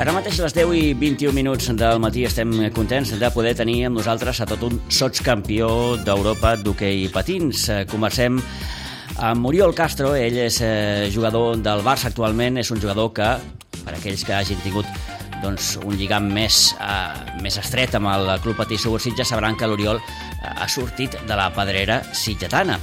Ara mateix a les 10:21 del matí estem contents de poder tenir amb nosaltres a tot un sotscampió d'Europa d'hoquei patins. Comencem amb Oriol Castro. Ell és jugador del Barça actualment. És un jugador que, per aquells que hagin tingut un lligam més estret amb el Club Patí Sitges, sabran que l'Oriol ha sortit de la pedrera sitgetana.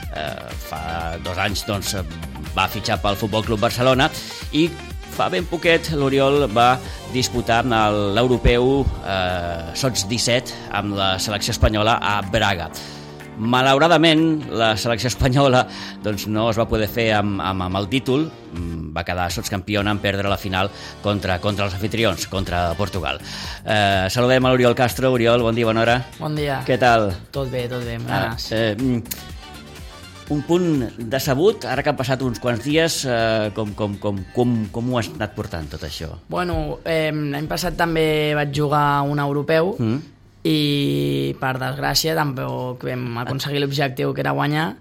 Fa 2 anys va fitxar pel Futbol Club Barcelona i fa ben poquet l'Oriol va disputar l'europeu sots 17 amb la selecció espanyola a Braga. Malauradament, la selecció espanyola no es va poder fer amb el títol, va quedar sotscampiona en perdre la final contra els anfitrions, contra Portugal. Saludem a l'Oriol Castro. Oriol, bon dia, bona hora. Bon dia. Què tal? Tot bé, amb ganes. Un punt decebut, ara que han passat uns quants dies, com ho has anat portant tot això? Bueno, l'any passat també vaig jugar un europeu i per desgràcia tampoc vam aconseguir l'objectiu que era guanyar,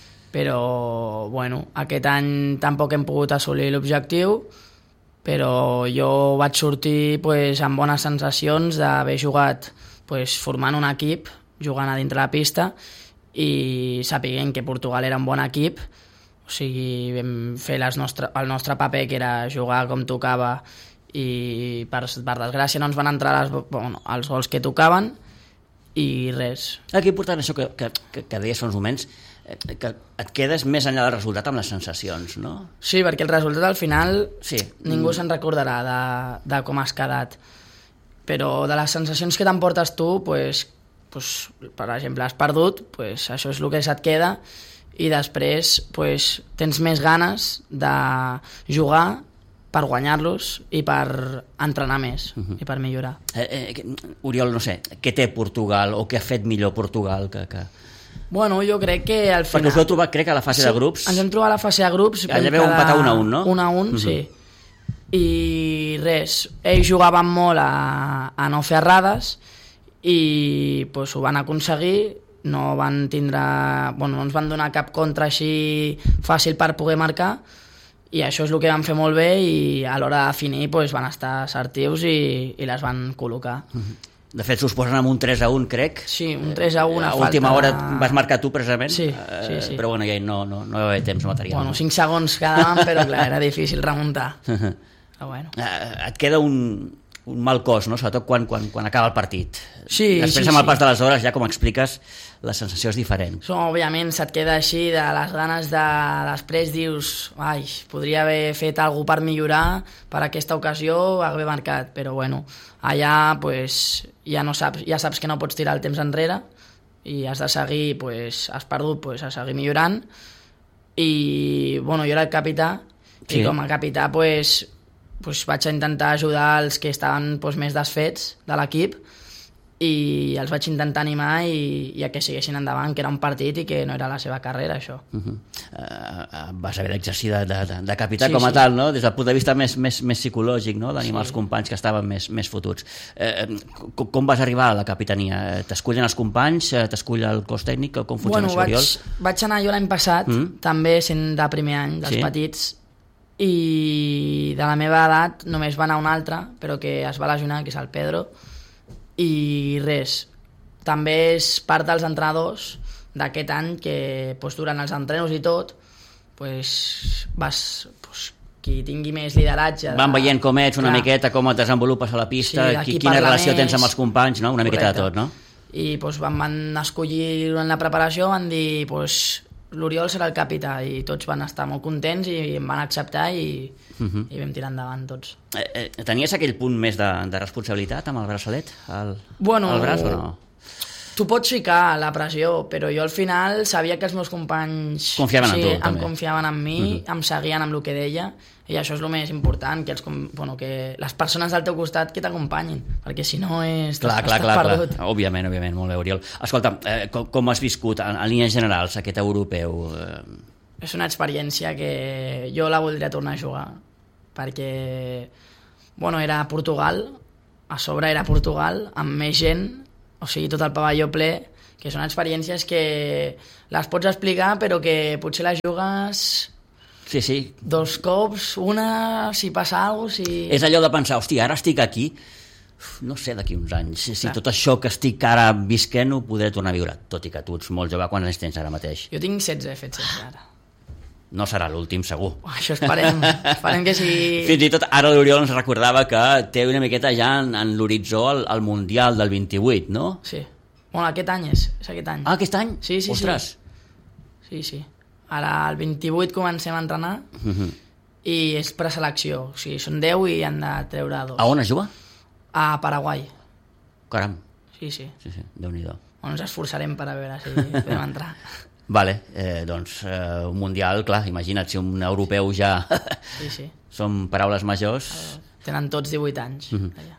però bueno, aquest any tampoc hem pogut assolir l'objectiu, però jo vaig sortir amb bones sensacions d'haver jugat formant un equip, jugant a dintre la pista i sapiguent que Portugal era un bon equip. O sigui, vam fer el nostre paper, que era jugar com tocava, i per desgràcia no ens van entrar els gols que tocaven i res. Que important això que deies fa uns moments, que et quedes més enllà del resultat amb les sensacions, no? Sí, perquè el resultat al final ningú se'n recordarà de com has quedat, però de les sensacions que t'emportes tu, per exemple, has perdut, això és el que se't queda, i després tens més ganes de jugar per guanyar-los i per entrenar més i per millorar. Oriol, no sé, què té Portugal o què ha fet millor Portugal que... Bueno, jo crec que al final... Perquè us vau trobar, crec, a la fase de grups. Ens vam trobar a la fase de grups. Allà veu empatar 1-1, no? 1-1, sí. I res, ells jugaven molt a no fer errades i ho van aconseguir. No van tindre... no ens van donar cap contra així fàcil per poder marcar, i això és el que van fer molt bé, i a l'hora de definir van estar assertius i les van col·locar. De fet, s'us posen amb un 3-1, crec. Sí, un 3-1 a última hora vas marcar tu, precisament. Sí. Però bueno, ja no hi va haver temps material. 5 segons quedaven, però clar, era difícil remuntar. Però bueno. Et queda un mal cos, no? Sobretot quan acaba el partit. Sí, després, amb el pas de les hores, ja com expliques, la sensació és diferent. Òbviament se't queda així de les ganes de... Després dius, podria haver fet alguna cosa per millorar, per aquesta ocasió haver marcat, però bueno, allà ja saps que no pots tirar el temps enrere i has de seguir, has perdut, a seguir millorant. I jo era el capità, i com a capità vaig intentar ajudar els que estaven més desfets de l'equip, i els vaig intentar animar i a que siguessin endavant, que era un partit i que no era la seva carrera, això. Vas haver d'exercir de capità com a tal, no? Des del punt de vista més psicològic, no? D'animar els companys que estaven més fotuts. Com vas arribar a la capitania? T'escullen els companys? T'escull el cos tècnic? Com funciona això, Oriol? Vaig anar jo l'any passat, també sent de primer any, dels petits, i de la meva edat només va anar un altre, però que es va lesionar, que és el Pedro, i res, també és part dels entrenadors d'aquest any, que durant els entrenos i tot qui tingui més lideratge van veient com ets una miqueta, com et desenvolupes a la pista, quina relació tens amb els companys, no? Una miqueta de tot, no? I van escollir durant la preparació, van dir l'Oriol serà el capità, i tots van estar molt contents i em van acceptar i vam tirar endavant tots. Tenies aquell punt més de responsabilitat amb el braçalet al braç o no? Tu pots ficar la pressió, però jo al final sabia que els meus companys confiaven en tu, em confiaven en mi, em seguien amb el que deia, i això és el més important, que les persones del teu costat que t'acompanyin, perquè si no estàs perdut. Clar. Òbviament, molt bé, Oriol. Escolta, com has viscut en línies generals aquest europeu? És una experiència que jo la voldria tornar a jugar, perquè era a Portugal, a sobre era Portugal, amb més gent, o sigui, tot el pavelló ple, que són experiències que les pots explicar, però que potser les jugues Sí. 2 cops, una, si passa alguna cosa... Si... És allò de pensar, hòstia, ara estic aquí, no sé d'aquí uns anys, si tot això que estic ara visquent ho podré tornar a viure, tot i que tu ets molt jove, quants anys tens ara mateix? Jo tinc 16, he fet 16 ara. No serà l'últim, segur. Això esperem que sigui... Fins i tot ara l'Oriol ens recordava que té una miqueta ja en l'horitzó el Mundial del 28, no? Sí. Bueno, aquest any és aquest any. Ah, aquest any? Sí. Ostres. Sí. Ara el 28 comencem a entrenar i és preselecció. O sigui, són 10 i han de treure 2. A on es juga? A Paraguai. Caram. Sí. Déu-n'hi-do. Bueno, ens esforçarem per a veure si podem entrar. Vale, doncs un mundial, clar, imagina't si un europeu ja... Sí. Són paraules majors. Tenen tots 18 anys.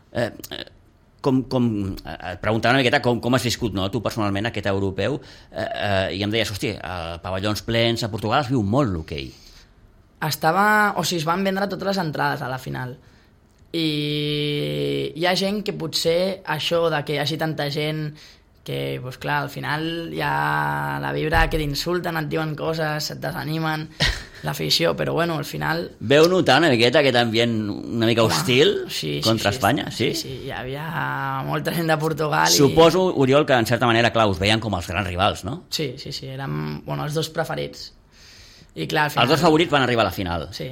Et preguntava una miqueta com has viscut, no, tu personalment, aquest europeu, i em deies, hòstia, pavellons plens a Portugal es viu molt l'hoquei. Es van vendre totes les entrades a la final. I hi ha gent que potser això de que hi hagi tanta gent que, doncs clar, al final hi ha la vibra que t'insulten, et diuen coses, et desanimen, l'afició, però bueno, al final... Veu notar una miqueta aquest ambient una mica hostil contra Espanya? Sí, hi havia molta gent de Portugal. Suposo, Oriol, que en certa manera, clar, us veien com els grans rivals, no? Sí, érem els dos preferits. I clar, al final... Els dos favorits van arribar a la final. Sí.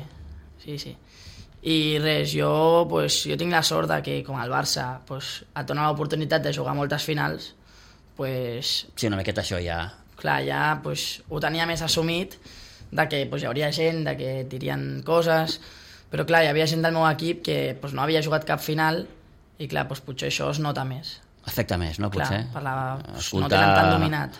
I res, jo tinc la sort de que, com el Barça et dona l'oportunitat de jugar moltes finals, sí, una miqueta això ja... Clar, ja ho tenia més assumit, de que hi hauria gent, de que dirien coses, però clar, hi havia gent del meu equip que no havia jugat cap final i clar, potser això es nota més. Afecta més, no? Potser? Clar, no tenen tan dominat.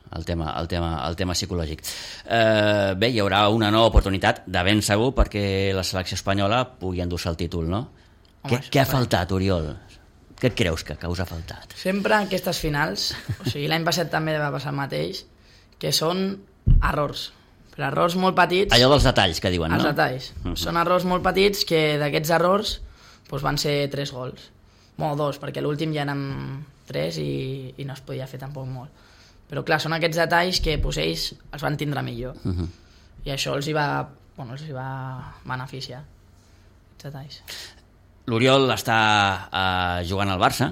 El tema psicològic. Bé, hi haurà una nova oportunitat, de ben segur, perquè la selecció espanyola pugui endur-se el títol, no? Què ha faltat, Oriol? Què et creus que us ha faltat? Sempre en aquestes finals, l'any passat també va passar el mateix, que són errors. Però errors molt petits... Allò dels detalls que diuen, no? Els detalls. Són errors molt petits que d'aquests errors van ser 3 gols. Bueno, 2, perquè l'últim ja eren 3 i no es podia fer tampoc molt. Però clar, són aquests detalls que ells els van tindre millor. I això els hi va beneficiar. Aquests detalls. L'Oriol està jugant al Barça.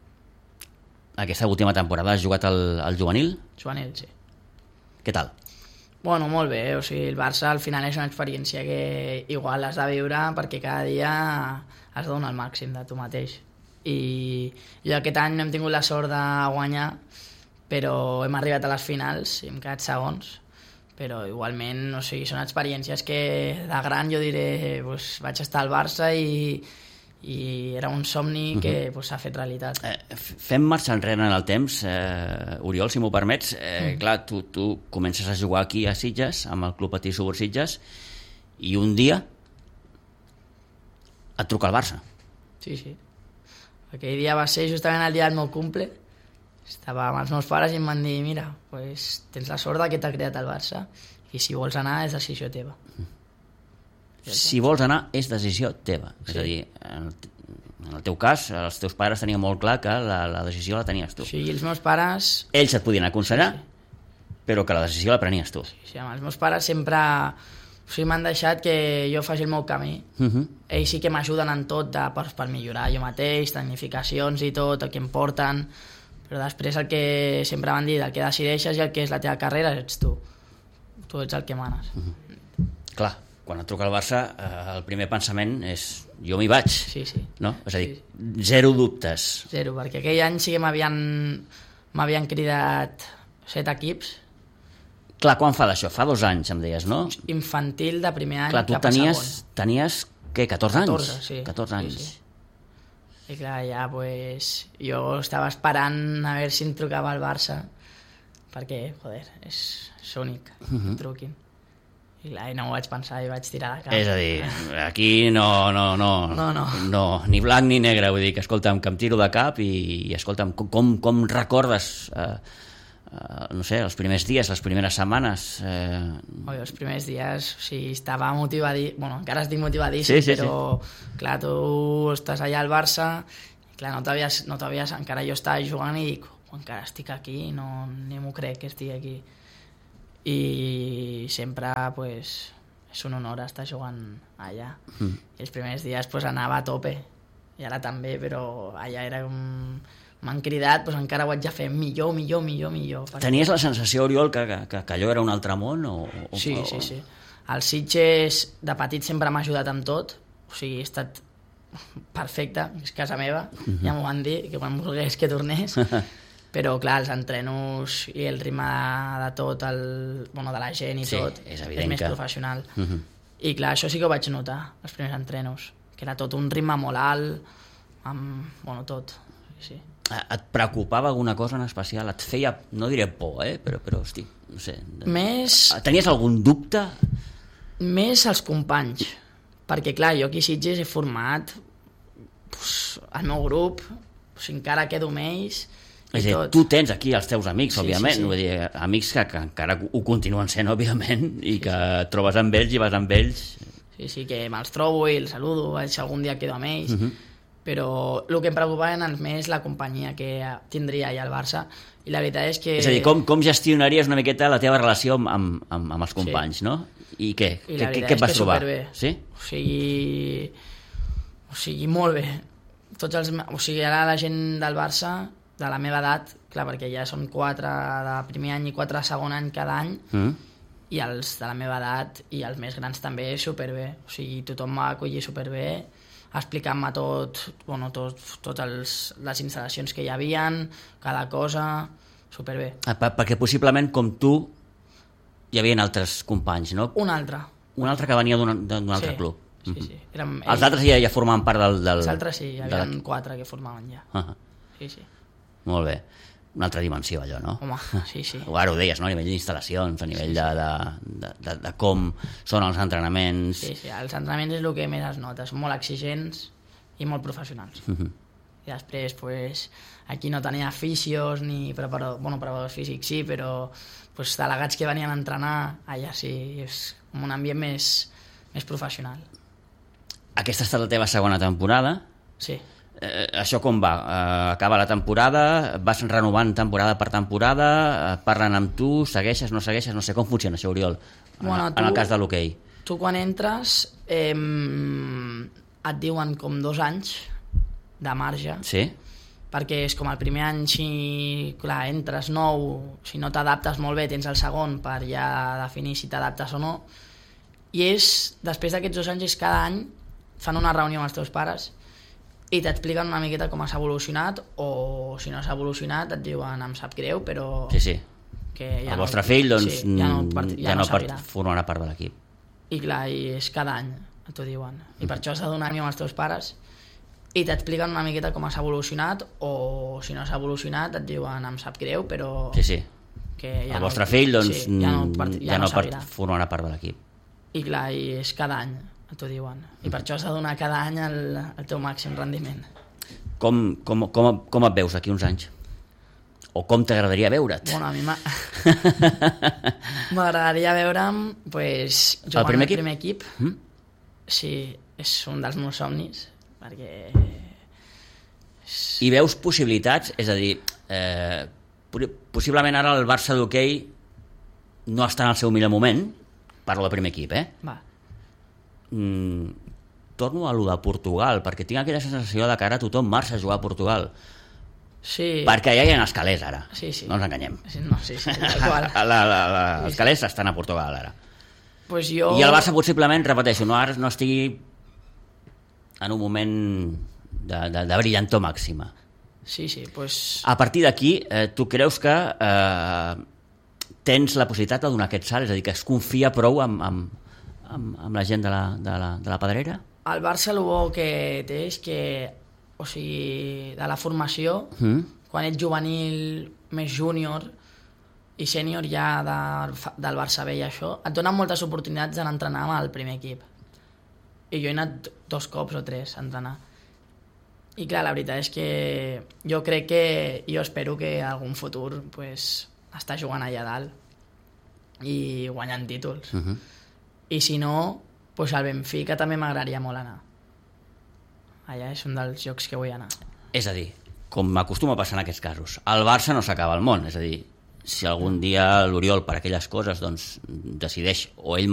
Aquesta última temporada has jugat al juvenil? Juvenil, sí. Què tal? Bueno, molt bé. El Barça al final és una experiència que igual has de viure perquè cada dia has de donar el màxim de tu mateix. I jo aquest any no hem tingut la sort de guanyar, però hem arribat a les finals i hem quedat segons. Però igualment, són experiències que de gran jo diré, vaig estar al Barça i era un somni que s'ha fet realitat. Fem marxa enrere en el temps, Oriol, si m'ho permets. Clar, tu comences a jugar aquí a Sitges, amb el Club Patí Subur Sitges, i un dia et truca el Barça. Sí. Aquell dia va ser justament el dia del meu cumple. Estava amb els meus pares i em van dir, mira, tens la sort que t'ha creat el Barça i si vols anar és decisió teva. Si vols anar és decisió teva. Sí. És a dir, en el teu cas, els teus pares tenien molt clar que la decisió la tenies tu. Sí, i els meus pares... Ells et podien aconsellar, però que la decisió la prenies tu. Sí, els meus pares sempre m'han deixat que jo faci el meu camí. Ells sí que m'ajuden en tot per millorar jo mateix, tecnificacions i tot, el que em porten, però després el que sempre van dir, el que decideixes i el que és la teva carrera ets tu. Tu ets el que manes. Clar, quan et truca el Barça, el primer pensament és jo m'hi vaig. Sí. No? És a dir, zero dubtes. Zero, perquè aquell any sí que m'havien cridat 7 equips. Clar, quan fa d'això? Fa 2 anys, em deies, no? Infantil de primer any. Clar, tu tenies què, 14 anys? 14, sí. 14 anys. Sí. I clar, ja, jo estava esperant a veure si em trucava el Barça, perquè, és únic, truquin. I clar, no ho vaig pensar i vaig tirar la cara. És a dir, aquí no, ni blanc ni negre, vull dir que, escolta'm, que em tiro de cap i escolta'm, com recordes, no sé, els primers dies, les primeres setmanes? Els primers dies, estava motivadíssim, encara estic motivadíssim, però clar, tu estàs allà al Barça, i clar, no t'havies, encara jo estava jugant i dic, encara estic aquí, ni m'ho crec que estic aquí. I sempre, és un honor estar jugant allà. I els primers dies pues, anava a tope, i ara també, però allà era m'han cridat, doncs encara ho haig de fer millor. Tenies la sensació, Oriol, que allò era un altre món? Sí. El Sitges de petit sempre m'ha ajudat amb tot, o sigui, he estat perfecte, és casa meva, ja m'ho van dir, que quan volgués que tornés, però clar, els entrenos i el ritme de tot, de la gent i tot, és més professional. I clar, això sí que ho vaig notar, els primers entrenos, que era tot un ritme molt alt, amb tot. Sí. Et preocupava alguna cosa en especial? Et feia, no diré por, però hosti, no sé. Tenies algun dubte? Més els companys, perquè clar, jo aquí a Sitges he format el meu grup, encara quedo amb ells. És a dir, tu tens aquí els teus amics, òbviament, vull dir, amics que encara ho continuen sent, òbviament, i que et trobes amb ells i vas amb ells. Sí, que me'ls trobo i els saludo, si algun dia quedo amb ells, però el que em preocupava més la companyia que tindria allà al Barça, i la veritat és que... És a dir, com gestionaries una miqueta la teva relació amb els companys, no? I què? Què et vas trobar? Sí? O sigui, molt bé. Ara la gent del Barça, de la meva edat, clar, perquè ja són 4 de primer any i 4 de segon any cada any, i els de la meva edat i els més grans també superbé. O sigui, tothom m'ha acollit superbé, explicant-me totes les instal·lacions que hi havien, cada cosa, superbé. Perquè possiblement, com tu, hi havia altres companys, no? Un altre que venia d'un altre club. Sí. Els altres ja formaven part del... Els altres sí, hi havia 4 que formaven ja. Sí. Molt bé. Una altra dimensió, allò, no? Home, sí. Ara ho deies, no? A nivell d'instal·lacions, a nivell de com són els entrenaments... Sí, els entrenaments és el que més es nota, són molt exigents i molt professionals. I després, aquí no tenia fisios ni preparadors físics, sí, però delegats que venien a entrenar, allà sí, és com un ambient més professional. Aquesta ha estat la teva segona temporada? Sí. Això com va? Acaba la temporada, vas renovant temporada per temporada, parlen amb tu, segueixes, no segueixes, no sé com funciona això, Oriol, en el cas de l'hoquei. Tu quan entres et diuen com 2 anys de marge, sí? Perquè és com el primer any, si entres nou, si no t'adaptes molt bé, tens el segon per ja definir si t'adaptes o no, i després d'aquests 2 anys, cada any fan una reunió amb els teus pares i t'expliquen una miqueta com has evolucionat, o si no has evolucionat et diuen em sap greu, però... Sí. Que ja el vostre fill doncs, ja no formarà part de l'equip. I clar, és cada any, t'ho diuen. I per això has de donar amb els teus pares i t'expliquen una miqueta com has evolucionat, o si no has evolucionat et diuen em sap greu, però... Sí. Que ja el vostre fill doncs, ja no formarà part de l'equip. I clar, és cada any, t'ho diuen. I per això has de donar cada any el teu màxim rendiment. Com et veus d'aquí uns anys? O com t'agradaria veure't? Bueno, a mi m'agradaria veure'm jugant al primer equip. Sí, és un dels meus somnis, perquè... I veus possibilitats? És a dir, possiblement ara el Barça d'hoquei no està en el seu millor moment, parlo del primer equip, Va. Torno a lo de Portugal, perquè tinc aquella sensació de que ara tothom marxa a jugar a Portugal. Sí. Perquè ja hi ha escalers ara, sí. No ens enganyem. Sí, Els escalers estan a Portugal ara. I el Barça possiblement, repeteixo, ara no estigui en un moment de brillantor màxima. Sí, A partir d'aquí, tu creus que tens la possibilitat de donar aquest salt, és a dir, que es confia prou amb la gent de la Pedrera? El Barça el bo que té és que, o sigui, de la formació, quan ets juvenil, més júnior i sènior ja del Barça B i això, et donen moltes oportunitats d'anar a entrenar amb el primer equip. I jo he anat 2 cops o 3 a entrenar. I clar, la veritat és que jo crec que, jo espero que en algun futur estar jugant allà dalt i guanyant títols. I si no, al Benfica també m'agradaria molt anar. Allà és un dels llocs que vull anar. És a dir, com m'acostuma a passar en aquests casos, el Barça no s'acaba el món, és a dir, si algun dia l'Oriol per aquelles coses doncs, decideix, o ell